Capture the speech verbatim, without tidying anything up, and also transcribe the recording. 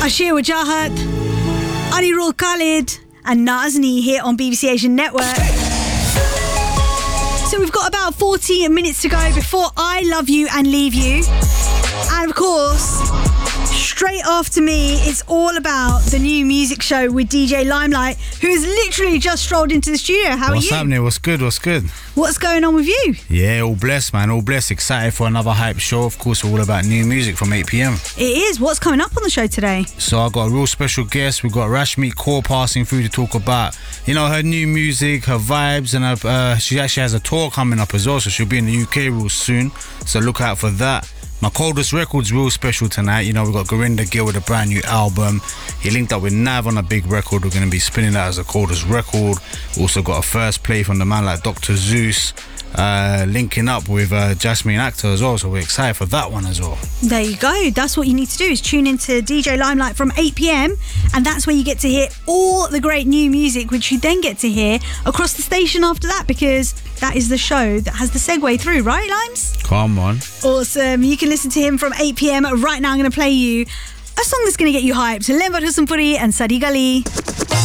Ashir Wajahat, Anirul Khalid and Nazni here on B B C Asian Network. So we've got about forty minutes to go before I Love You and Leave You. And of course, straight after me, it's all about the new music show with D J Limelight, who has literally just strolled into the studio. How What's are you? What's happening? What's good? What's good? What's going on with you? Yeah, all blessed, man. All blessed. Excited for another hype show. Of course, we're all about new music from eight p.m. It is. What's coming up on the show today? So I got a real special guest. We've got Rashmeet Kaur passing through to talk about, you know, her new music, her vibes, and her, uh, she actually has a tour coming up as well. So she'll be in the U K real soon. So look out for that. My Coldest Record's real special tonight. You know, we've got Gurinder Gill with a brand new album. He linked up with Nav on a big record. We're going to be spinning that as a Coldest Record. Also got a first play from the man like Doctor Zeus, uh, linking up with uh, Jasmine Actor as well. So we're excited for that one as well. There you go. That's what you need to do, is tune into D J Limelight from eight p.m. and that's where you get to hear all the great new music, which you then get to hear across the station after that, because that is the show that has the segue through, right, Limes? Come on. Awesome. You can listen to him from eight p.m. Right now I'm going to play you a song that's going to get you hyped. Lembat Hussainpuri and Sadiq Ali.